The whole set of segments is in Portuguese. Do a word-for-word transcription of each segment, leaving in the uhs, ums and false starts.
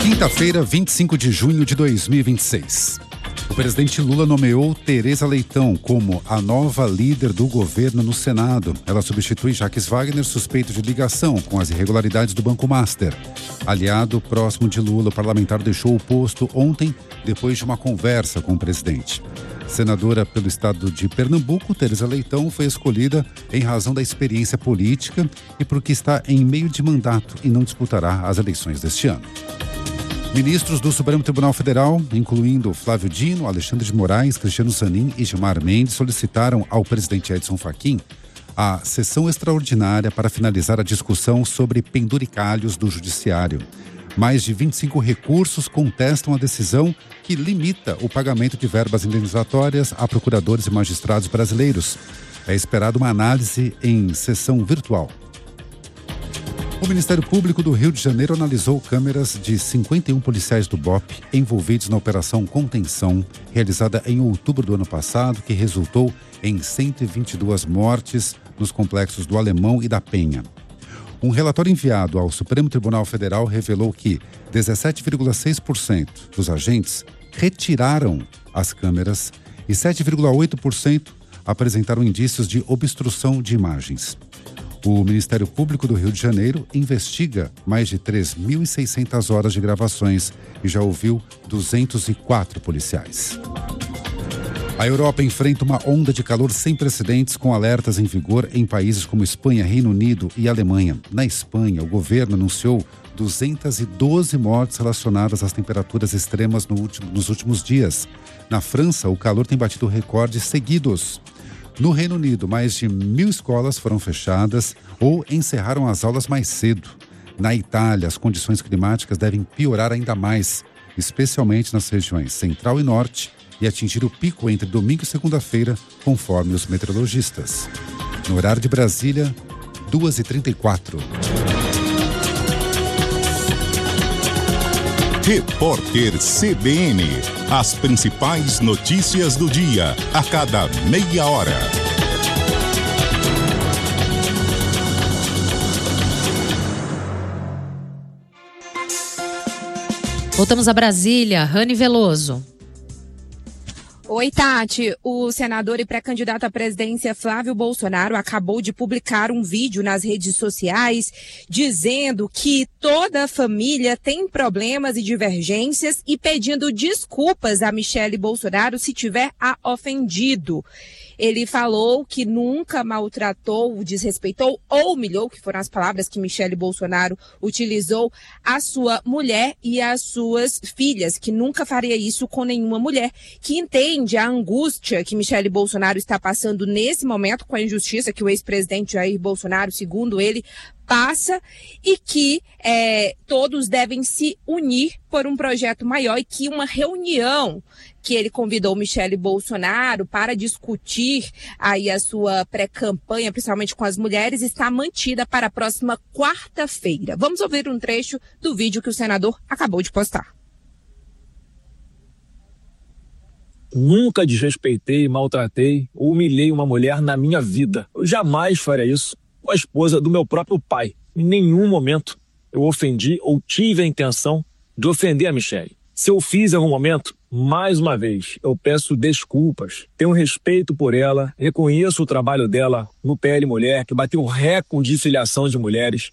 Quinta-feira, vinte e cinco de junho de dois mil e vinte e seis. O presidente Lula nomeou Tereza Leitão como a nova líder do governo no Senado. Ela substitui Jacques Wagner, suspeito de ligação com as irregularidades do Banco Master. Aliado próximo de Lula, o parlamentar deixou o posto ontem, depois de uma conversa com o presidente. Senadora pelo estado de Pernambuco, Tereza Leitão foi escolhida em razão da experiência política e porque está em meio de mandato e não disputará as eleições deste ano. Ministros do Supremo Tribunal Federal, incluindo Flávio Dino, Alexandre de Moraes, Cristiano Zanin e Gilmar Mendes, solicitaram ao presidente Edson Fachin a sessão extraordinária para finalizar a discussão sobre penduricalhos do judiciário. Mais de vinte e cinco recursos contestam a decisão que limita o pagamento de verbas indenizatórias a procuradores e magistrados brasileiros. É esperado uma análise em sessão virtual. O Ministério Público do Rio de Janeiro analisou câmeras de cinquenta e um policiais do B O P envolvidos na Operação Contenção, realizada em outubro do ano passado, que resultou em cento e vinte e duas mortes nos complexos do Alemão e da Penha. Um relatório enviado ao Supremo Tribunal Federal revelou que dezessete vírgula seis por cento dos agentes retiraram as câmeras e sete vírgula oito por cento apresentaram indícios de obstrução de imagens. O Ministério Público do Rio de Janeiro investiga mais de três mil e seiscentas horas de gravações e já ouviu duzentos e quatro policiais. A Europa enfrenta uma onda de calor sem precedentes, com alertas em vigor em países como Espanha, Reino Unido e Alemanha. Na Espanha, o governo anunciou duzentas e doze mortes relacionadas às temperaturas extremas no último, nos últimos dias. Na França, o calor tem batido recordes seguidos. No Reino Unido, mais de mil escolas foram fechadas ou encerraram as aulas mais cedo. Na Itália, as condições climáticas devem piorar ainda mais, especialmente nas regiões central e norte, e atingir o pico entre domingo e segunda-feira, conforme os meteorologistas. No horário de Brasília, duas e trinta e quatro. Repórter C B N. As principais notícias do dia, a cada meia hora. Voltamos a Brasília. Rani Veloso. Oi, Tati. O senador e pré-candidato à presidência Flávio Bolsonaro acabou de publicar um vídeo nas redes sociais dizendo que toda a família tem problemas e divergências e pedindo desculpas a Michele Bolsonaro se tiver a ofendido. Ele falou que nunca maltratou, desrespeitou ou humilhou, que foram as palavras que Michele Bolsonaro utilizou, a sua mulher e as suas filhas, que nunca faria isso com nenhuma mulher, que entende a angústia que Michele Bolsonaro está passando nesse momento com a injustiça que o ex-presidente Jair Bolsonaro, segundo ele, passa, e que é, todos devem se unir por um projeto maior, e que uma reunião que ele convidou Michele Bolsonaro para discutir aí a sua pré-campanha, principalmente com as mulheres, está mantida para a próxima quarta-feira. Vamos ouvir um trecho do vídeo que o senador acabou de postar. Nunca desrespeitei, maltratei ou humilhei uma mulher na minha vida. Eu jamais faria isso com a esposa do meu próprio pai. Em nenhum momento eu ofendi ou tive a intenção de ofender a Michele. Se eu fiz em algum momento, mais uma vez, eu peço desculpas. Tenho respeito por ela, reconheço o trabalho dela no P L Mulher, que bateu recorde de filiação de mulheres.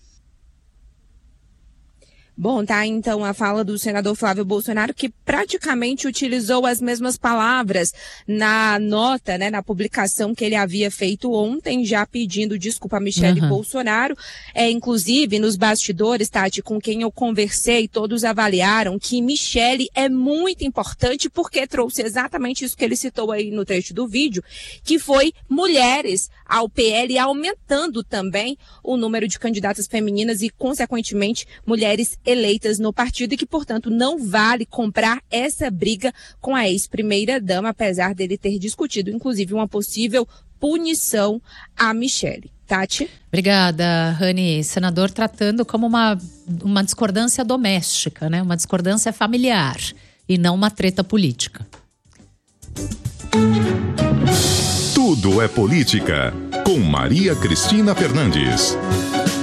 Bom, tá então a fala do senador Flávio Bolsonaro, que praticamente utilizou as mesmas palavras na nota, né, na publicação que ele havia feito ontem, já pedindo desculpa a Michele uhum. Bolsonaro. É, inclusive, nos bastidores, Tati, com quem eu conversei, todos avaliaram que Michele é muito importante porque trouxe exatamente isso que ele citou aí no trecho do vídeo, que foi mulheres ao P L, aumentando também o número de candidatas femininas e, consequentemente, mulheres eleitas no partido, e que, portanto, não vale comprar essa briga com a ex-primeira-dama, apesar dele ter discutido, inclusive, uma possível punição a Michele. Tati? Obrigada, Rani. Senador tratando como uma, uma discordância doméstica, né? Uma discordância familiar e não uma treta política. Tudo é política, com Maria Cristina Fernandes.